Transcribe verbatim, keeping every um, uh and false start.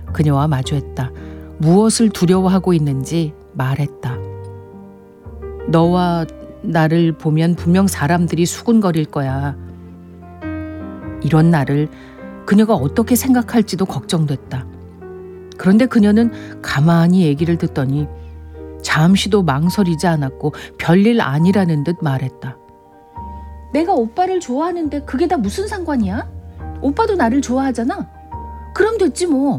그녀와 마주했다. 무엇을 두려워하고 있는지 말했다. 너와 나를 보면 분명 사람들이 수군거릴 거야. 이런 나를 그녀가 어떻게 생각할지도 걱정됐다. 그런데 그녀는 가만히 얘기를 듣더니 잠시도 망설이지 않았고 별일 아니라는 듯 말했다. 내가 오빠를 좋아하는데 그게 다 무슨 상관이야? 오빠도 나를 좋아하잖아. 그럼 됐지 뭐.